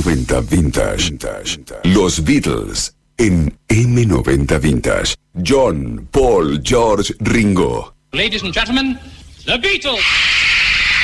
M90 Vintage. Los Beatles en M90 Vintage. John, Paul, George, Ringo. Ladies and gentlemen, The Beatles.